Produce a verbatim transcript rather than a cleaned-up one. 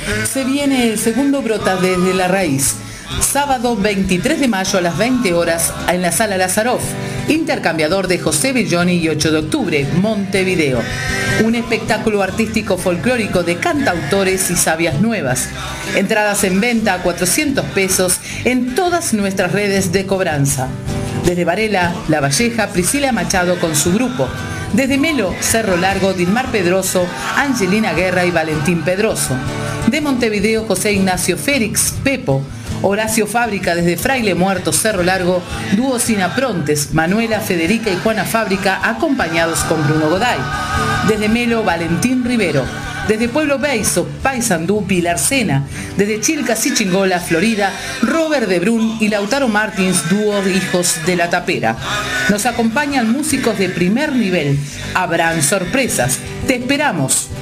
Se viene el segundo Brota desde la raíz. Sábado veintitrés de mayo a las veinte horas en la Sala Lazaroff, intercambiador de José Belloni y ocho de octubre, Montevideo. Un espectáculo artístico folclórico de cantautores y sabias nuevas. Entradas en venta a cuatrocientos pesos en todas nuestras redes de cobranza. Desde Varela, La Valleja, Priscila Machado con su grupo. Desde Melo, Cerro Largo, Dilmar Pedroso, Angelina Guerra y Valentín Pedroso. De Montevideo, José Ignacio Félix, Pepo. Horacio Fábrica desde Fraile Muerto, Cerro Largo, dúo Sinaprontes, Manuela, Federica y Juana Fábrica, acompañados con Bruno Goday. Desde Melo, Valentín Rivero. Desde Pueblo Beizo, Paysandú, Pilar Sena. Desde Chilcas y Chingola, Florida, Robert de Brun y Lautaro Martins, dúo Hijos de la Tapera. Nos acompañan músicos de primer nivel. Habrán sorpresas. Te esperamos.